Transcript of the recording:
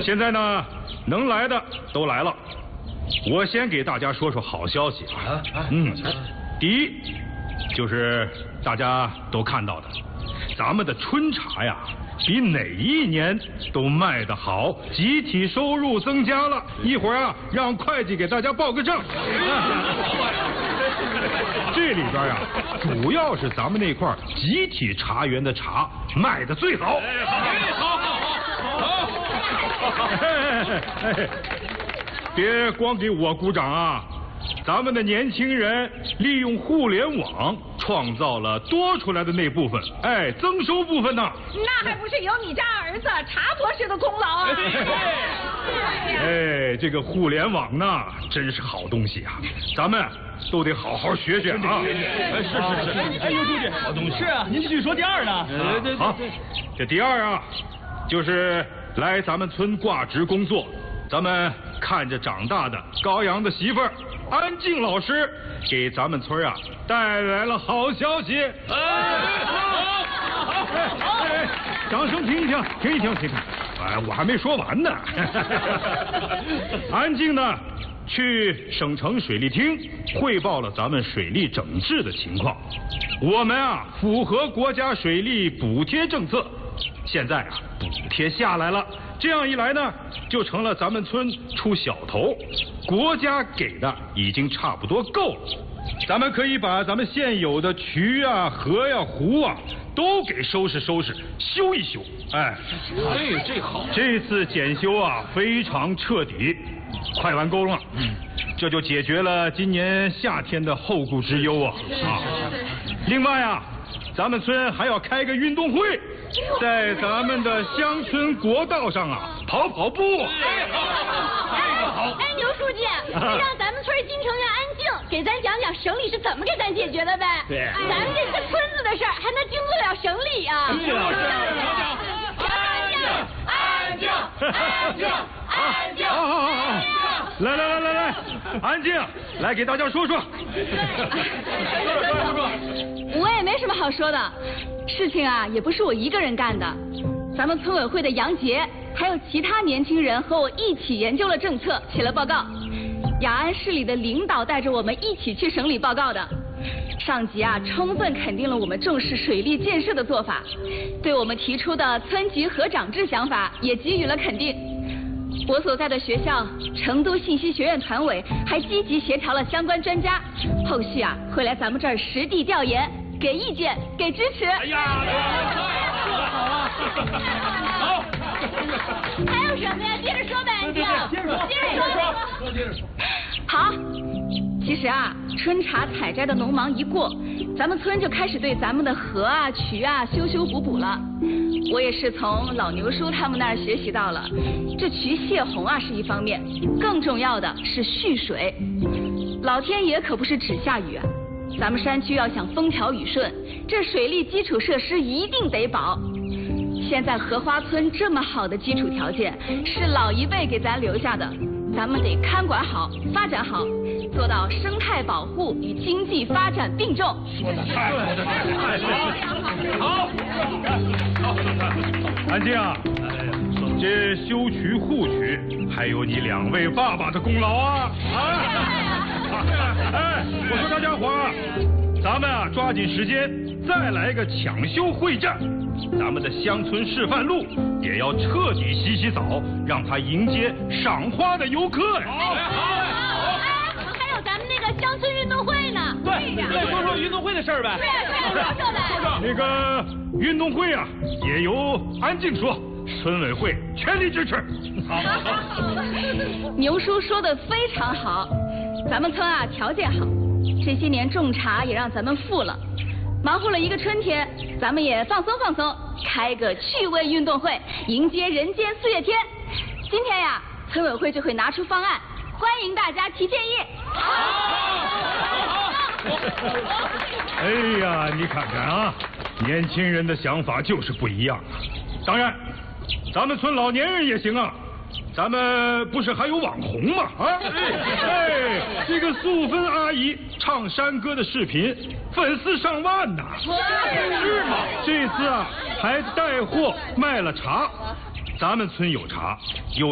现在呢，能来的都来了。我先给大家说说好消息啊。第一，就是大家都看到的，咱们的春茶呀，比哪一年都卖得好，集体收入增加了。一会儿啊，让会计给大家报个账。这里边啊，主要是咱们那块集体茶园的茶卖得最好。别光给我鼓掌啊！咱们的年轻人利用互联网创造了多出来的那部分，增收部分呢。 那还不是有你家儿子茶博士的功劳啊！ 这个互联网呢，真是好东西啊，咱们都得好好学学啊。 是，刘书记，好东西。是啊，您继续说第二呢。对。 好，这第二啊，就是来咱们村挂职工作，咱们看着长大的高阳的媳妇儿安静老师，给咱们村啊带来了好消息。掌声停一停。我还没说完呢。安静呢，去省城水利厅汇报了咱们水利整治的情况。我们啊，符合国家水利补贴政策，现在啊，补贴下来了。这样一来呢，就成了咱们村出小头，国家给的已经差不多够了。咱们可以把咱们现有的渠啊、河呀、湖啊都给收拾，修一修。这好。这次检修啊非常彻底，快完工了。这就解决了今年夏天的后顾之忧啊。另外啊，咱们村还要开个运动会，在咱们的乡村国道上啊跑步。 好。牛书记，让咱们村新成员安静给咱讲讲省里是怎么给咱解决的呗。 对， 咱们这是村子的事儿，还能经不了省里啊。安静。来， 安静，来给大家说说。 我也没什么好说的，事情啊也不是我一个人干的，咱们村委会的杨杰还有其他年轻人和我一起研究了政策，写了报告。雅安市里的领导带着我们一起去省里报告的。上级啊，充分肯定了我们重视水利建设的做法，对我们提出的村级合长制想法也给予了肯定。我所在的学校成都信息学院团委还积极协调了相关专家，后续啊会来咱们这儿实地调研，给意见，给支持。 好。 还有什么呀？接着说呗，安静。接着说。 好。其实啊，春茶采摘的农忙一过，咱们村就开始对咱们的河啊、渠啊修补了。我也是从老牛叔他们那儿学习到了，这渠泄洪啊是一方面，更重要的是蓄水。老天爷可不是只下雨啊，咱们山区要想风调雨顺，这水利基础设施一定得保。现在荷花村这么好的基础条件，是老一辈给咱留下的，咱们得看管好、发展好，做到生态保护与经济发展并重。 说的太好。 安静啊，这修渠护渠还有你2位爸爸的功劳啊！我说大家伙啊，咱们啊抓紧时间再来个抢修会战，咱们的乡村示范路也要彻底洗澡，让它迎接赏花的游客呀！ 还有咱们那个乡村运动会呢。 对，说运动会的事儿呗。 说。 那个运动会啊，也由安静说，村委会全力支持。好。 牛叔说的非常好，咱们村啊条件好，这些年种茶也让咱们富了，忙活了一个春天，咱们也放松，开个趣味运动会，迎接人间4月天。今天呀，村委会就会拿出方案，欢迎大家提建议。 哎呀，你看看啊，年轻人的想法就是不一样啊。当然，咱们村老年人也行啊。咱们不是还有网红吗？这个素芬阿姨唱山歌的视频，粉丝上万呐！是吗？这次啊，还带货卖了茶，咱们村有茶，有